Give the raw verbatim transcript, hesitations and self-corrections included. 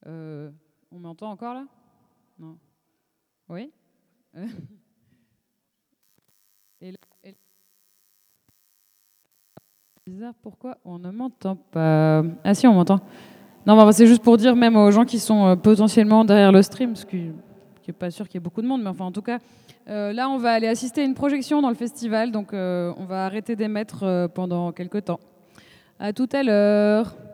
Euh, on m'entend encore là? Non. Oui. Et là, et... bizarre, pourquoi on ne m'entend pas? Ah si, on m'entend. Non, bah, c'est juste pour dire même aux gens qui sont euh, potentiellement derrière le stream, parce que qui n'est pas sûr qu'il y ait beaucoup de monde, mais enfin en tout cas, euh, là on va aller assister à une projection dans le festival, donc euh, on va arrêter d'émettre euh, pendant quelques temps. À tout à l'heure.